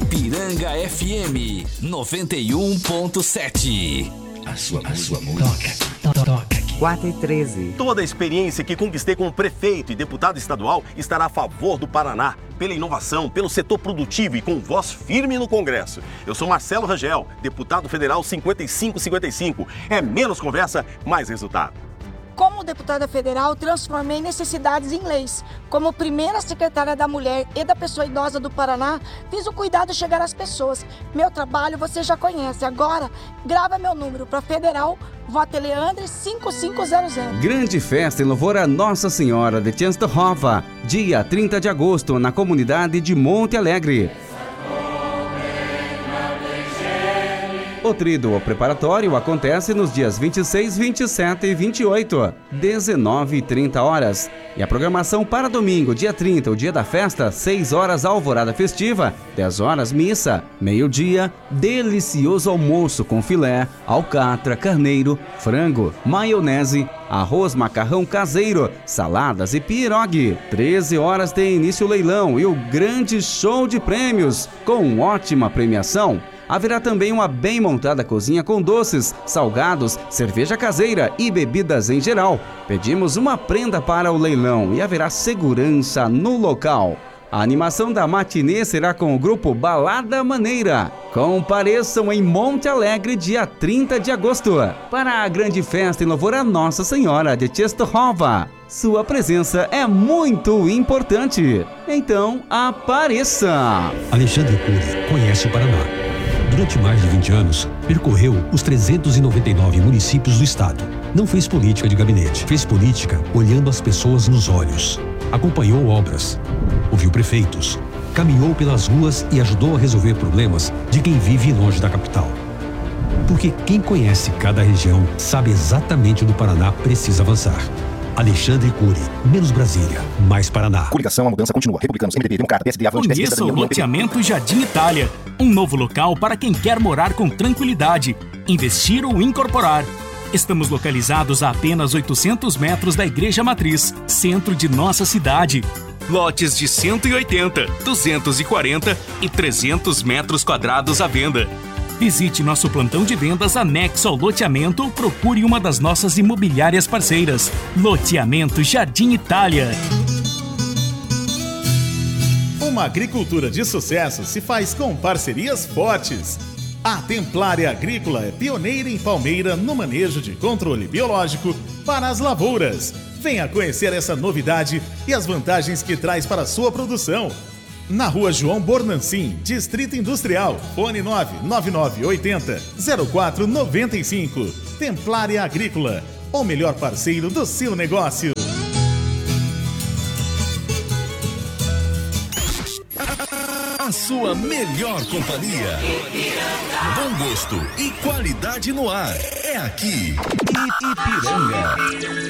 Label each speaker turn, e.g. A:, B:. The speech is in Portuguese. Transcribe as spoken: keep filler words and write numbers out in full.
A: Ipiranga F M noventa e um ponto sete.
B: A sua, a sua música. Toca, toca aqui.
C: quatro e treze.
D: Toda a experiência que conquistei como prefeito e deputado estadual estará a favor do Paraná, pela inovação, pelo setor produtivo e com voz firme no Congresso. Eu sou Marcelo Rangel, deputado federal cinquenta e cinco cinquenta e cinco. É menos conversa, mais resultado.
E: Como deputada federal, transformei necessidades em leis. Como primeira secretária da Mulher e da Pessoa Idosa do Paraná, fiz o cuidado chegar às pessoas. Meu trabalho você já conhece. Agora, grava meu número para federal, vote Leandre cinco cinco zero zero.
F: Grande festa em louvor a Nossa Senhora de Częstochowa, dia trinta de agosto, na comunidade de Monte Alegre. O tríduo preparatório acontece nos dias vinte e seis, vinte e sete e vinte e oito, dezenove e trinta horas. E a programação para domingo, dia trinta, o dia da festa, seis horas alvorada festiva, dez horas missa, meio-dia, delicioso almoço com filé, alcatra, carneiro, frango, maionese, arroz macarrão caseiro, saladas e pirogue. treze horas tem início o leilão e o grande show de prêmios, com ótima premiação. Haverá também uma bem montada cozinha com doces, salgados, cerveja caseira e bebidas em geral. Pedimos uma prenda para o leilão e haverá segurança no local. A animação da matinê será com o grupo Balada Maneira. Compareçam em Monte Alegre, dia trinta de agosto, para a grande festa em louvor a Nossa Senhora de Częstochowa. Sua presença é muito importante. Então, apareça!
G: Alexandre Cury conhece o Paraná. Durante mais de vinte anos, percorreu os trezentos e noventa e nove municípios do estado. Não fez política de gabinete, fez política olhando as pessoas nos olhos. Acompanhou obras, ouviu prefeitos, caminhou pelas ruas e ajudou a resolver problemas de quem vive longe da capital. Porque quem conhece cada região sabe exatamente onde o Paraná precisa avançar. Alexandre Cury, menos Brasília, mais Paraná.
H: Coligação, a mudança continua. Republicanos, M D B, Democrata, P S D, Avante, P S D,
I: Conheça o loteamento Jardim Itália. Um novo local para quem quer morar com tranquilidade, investir ou incorporar. Estamos localizados a apenas oitocentos metros da Igreja Matriz, centro de nossa cidade. Lotes de cento e oitenta, duzentos e quarenta e trezentos metros quadrados à venda. Visite nosso plantão de vendas anexo ao loteamento ou procure uma das nossas imobiliárias parceiras. Loteamento Jardim Itália.
J: Uma agricultura de sucesso se faz com parcerias fortes. A Templária Agrícola é pioneira em Palmeira no manejo de controle biológico para as lavouras. Venha conhecer essa novidade e as vantagens que traz para a sua produção. Na rua João Bornancin, Distrito Industrial, fone nove nove nove oito zero zero quatro nove cinco. Templária Agrícola, o melhor parceiro do seu negócio.
B: A sua melhor companhia. Bom gosto e qualidade no ar. É aqui, Ipiranga.